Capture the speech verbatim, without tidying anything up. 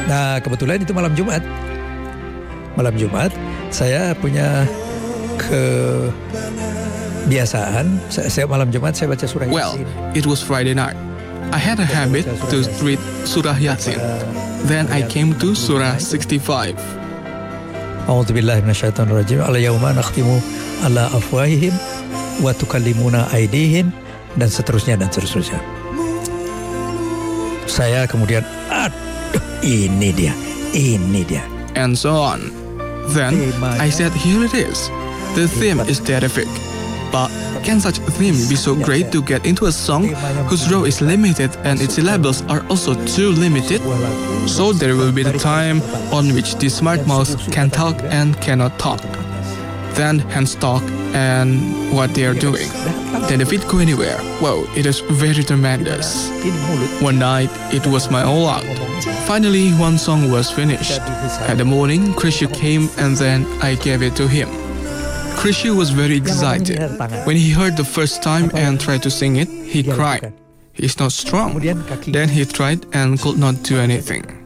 Nah, kebetulan itu malam Jumat. Malam Jumat, saya punya kebiasaan, saya, saya malam Jumat saya baca surah Well, Yasin. it was Friday night. I had a habit to read Surah Yasin. Then I came to Surah sixty-five. A'udzubillahi minasyaitonirrajim. Al-yauma nakhtimu ala afwahihim wa tukallimuna aydihim, dan seterusnya dan seterusnya. Saya kemudian, aduh, ini dia, ini dia. And so on. Then I said, here it is. The theme is terrific. But can such a theme be so great to get into a song whose row is limited and its syllables are also too limited? So there will be the time on which the smart mouse can talk and cannot talk. Then hands talk and what they are doing. Then the feet go anywhere. Wow, it is very tremendous. One night, it was my all out. Finally, one song was finished. At the morning, Krishu came and then I gave it to him. Krishu was very excited. When he heard the first time and tried to sing it, he cried. He's not strong. Then he tried and could not do anything.